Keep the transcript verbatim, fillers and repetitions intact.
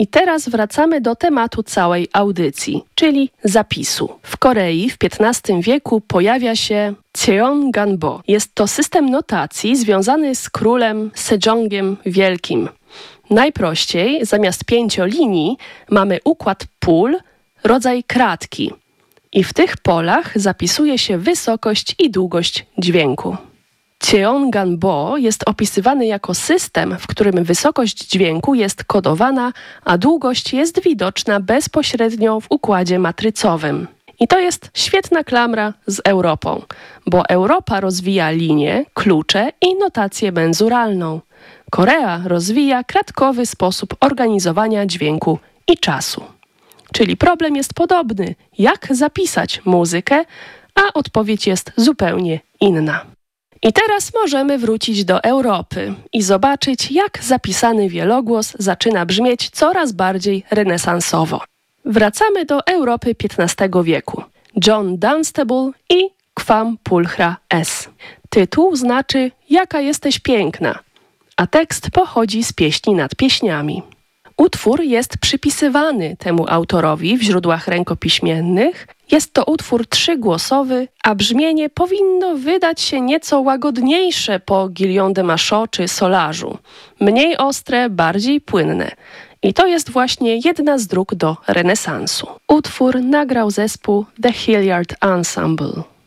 I teraz wracamy do tematu całej audycji, czyli zapisu. W Korei w piętnastym wieku pojawia się Cheonganbo. Jest to system notacji związany z królem Sejongiem Wielkim. Najprościej, zamiast pięciolinii mamy układ pól, rodzaj kratki. I w tych polach zapisuje się wysokość i długość dźwięku. Cheonganbo jest opisywany jako system, w którym wysokość dźwięku jest kodowana, a długość jest widoczna bezpośrednio w układzie matrycowym. I to jest świetna klamra z Europą, bo Europa rozwija linię, klucze i notację benzuralną. Korea rozwija kratkowy sposób organizowania dźwięku i czasu. Czyli problem jest podobny, jak zapisać muzykę, a odpowiedź jest zupełnie inna. I teraz możemy wrócić do Europy i zobaczyć, jak zapisany wielogłos zaczyna brzmieć coraz bardziej renesansowo. Wracamy do Europy piętnastego wieku. John Dunstable i Kwam Pulchra S. Tytuł znaczy „Jaka jesteś piękna”, a tekst pochodzi z pieśni nad pieśniami. Utwór jest przypisywany temu autorowi w źródłach rękopiśmiennych. Jest to utwór trzygłosowy, a brzmienie powinno wydać się nieco łagodniejsze po Guillaume de Machaut czy Solarzu. Mniej ostre, bardziej płynne. I to jest właśnie jedna z dróg do renesansu. Utwór nagrał zespół The Hilliard Ensemble.